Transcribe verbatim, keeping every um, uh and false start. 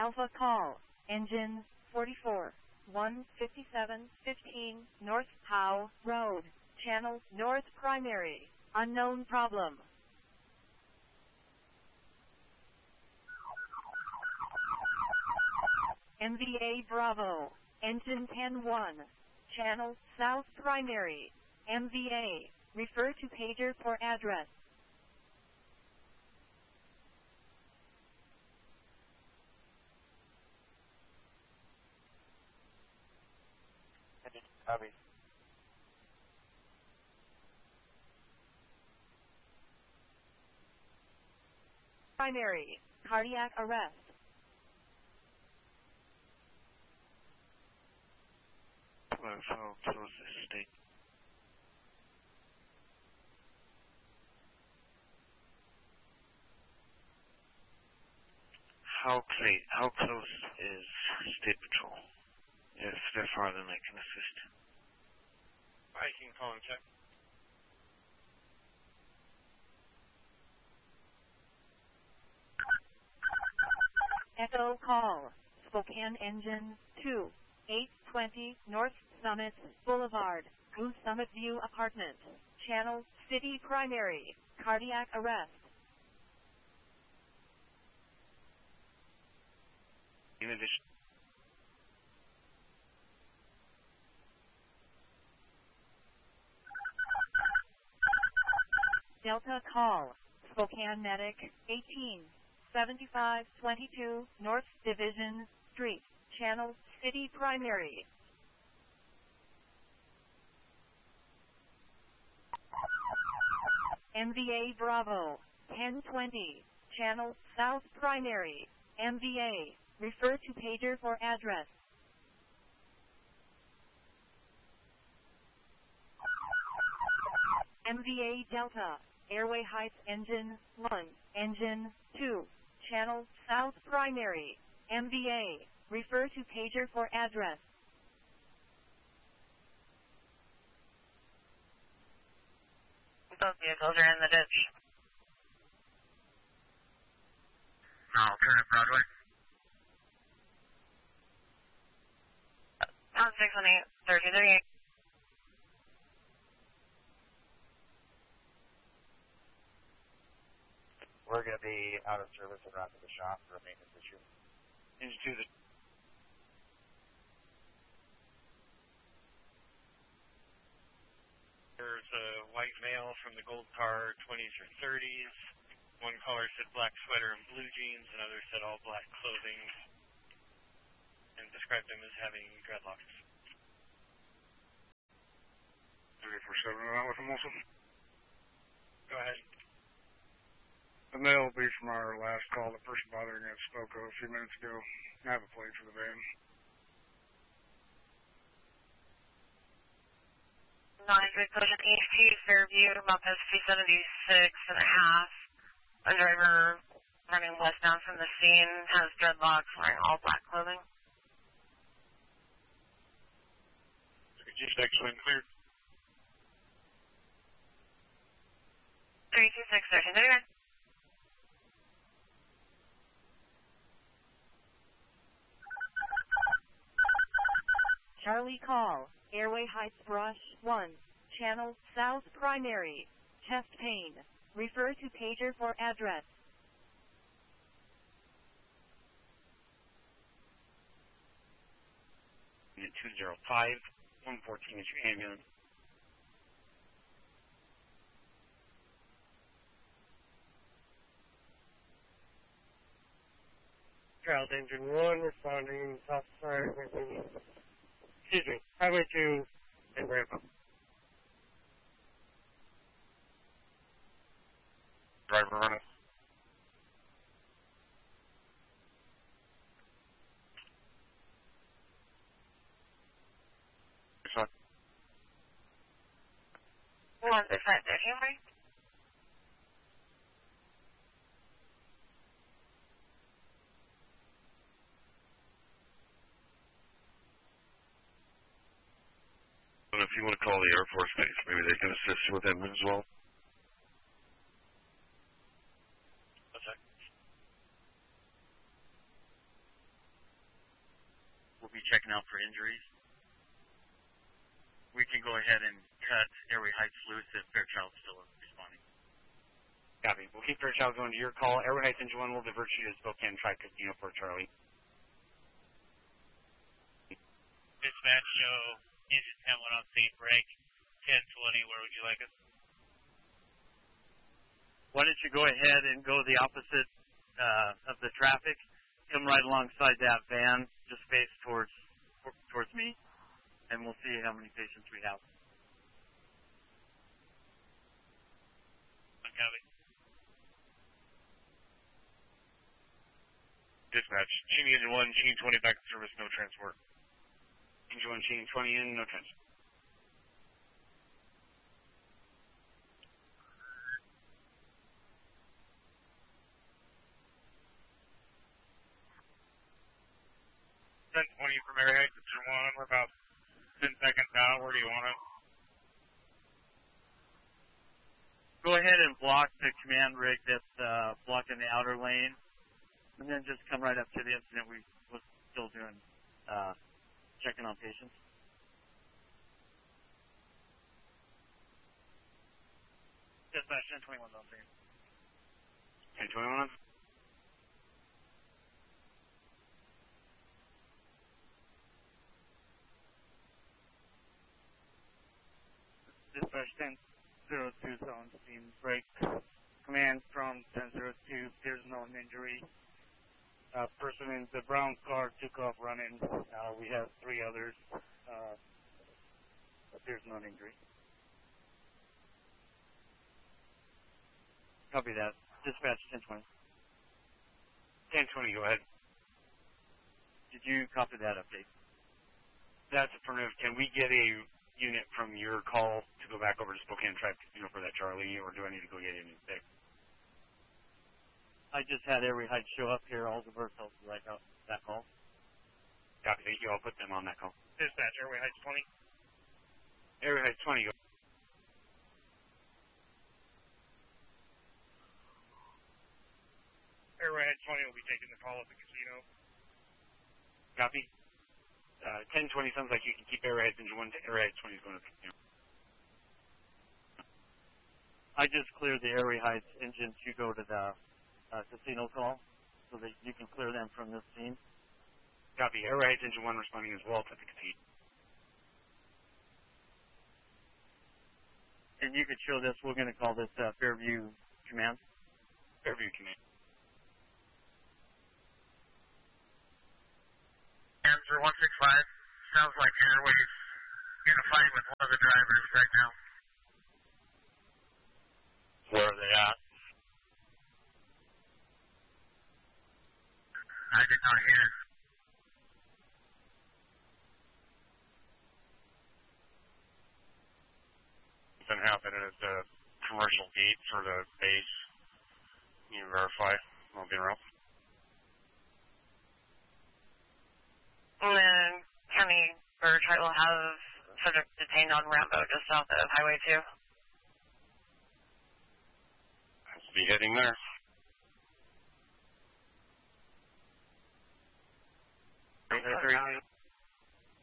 Alpha call, engine forty-four, one fifty-seven fifteen, North Howe Road, channel north primary, unknown problem. M V A Bravo, engine ten one, channel south primary, M V A, refer to pager for address. Copy. Primary, cardiac arrest. How close is state? How close, how close is State Patrol? If they're farther than I can assist. I can call and check. Echo call, Spokane engine two, eight twenty, North Summit Boulevard, Goose Summit View Apartment, channel city primary, cardiac arrest. In addition. Delta call, Spokane medic eighteen, seventy-five twenty-two, North Division Street, channel city primary. M V A Bravo, ten twenty, channel south primary, M V A, refer to pager for address. M V A Delta, Airway Heights engine one, engine two, channel south primary, M V A, refer to pager for address. Both vehicles are in the ditch. I'll turn up Broadway. Pound six one eight, thirteen thirty-eight. We're going to be out of service and out to the shop for a maintenance issue. Into the There's a white male from the gold car, twenties or thirties. One caller said black sweater and blue jeans, another said all black clothing, and described him as having dreadlocks. thirty-four seven, out with him also. Go ahead. The male will be from our last call. The person bothering us spoke of a few minutes ago. I have a plate for the van. nine three Cushion East T, Fairview, Memphis two seventy-six and a half. A driver running westbound from the scene has dreadlocks, wearing all black clothing. G six wind cleared. three two six, thirteen thirty-nine. Charlie call, Airway Heights Brush one, channel south primary, chest pain, refer to pager for address. two zero five, one fourteen is your ambulance. Child engine one responding south side, excuse me, highway two and ramp up. Driver run it. one six five, thirteen right? And if you want to call the Air Force Base, maybe they can assist you with them as well. What's that? We'll be checking out for injuries. We can go ahead and cut Airway Heights loose if Fairchild's still responding. Copy. We'll keep Fairchild going to your call. Airway Heights Engine one will divert you to Spokane Tri-Casino for Charlie. Dispatch, show engine ten one on scene, break, ten twenty, where would you like us? Why don't you go ahead and go the opposite uh, of the traffic, come right alongside that van, just face towards towards me, and we'll see how many patients we have. Copy. Dispatch, Cheney Engine one, Cheney twenty back in service, no transport. Engine one, Cheney twenty in, no transport. ten twenty from Airway Heights Engine one, we're about ten seconds out, where do you want it? Go ahead and block the command rig that's uh, blocking the outer lane, and then just come right up to the incident. We was still doing uh, checking on patients. Dispatch, ten twenty-one on scene. ten twenty-one. Dispatch ten zero two on scene, break. Command from ten zero two, there's no injury. Uh, person in the brown car took off running. Uh, we have three others. Uh, but there's no injury. Copy that. Dispatch ten twenty. ten twenty, go ahead. Did you copy that update? That's affirmative. Can we get a unit from your call to go back over to Spokane Tri-Casino for that Charlie, or do I need to go get any fix? I just had Airway Heights show up here. All the verticals right out that call. Copy, thank you. I'll put them on that call. Dispatch, Airway Heights twenty. Airway Heights twenty, go. Airway Heights twenty will be taking the call at the casino. Copy. Uh, ten twenty sounds like you can keep Airway Heights Engine one. Airway Heights twenty is going to the casino. I just cleared the Airway Heights engine to go to the uh, casino call, so that you can clear them from this scene. Copy. Airway Heights Engine one responding as well to the casino. And you could show this. We're going to call this uh, Fairview Command. Fairview Command. Answer one six five. Sounds like Airway's in a fight with one of the drivers right now. Where are they at? I did not hear. Something happened at the commercial gate for the base. Can you verify? I'll be around. And then County or Tri will have subject detained on Rambo just south of Highway two. I'll be heading there. Three, three.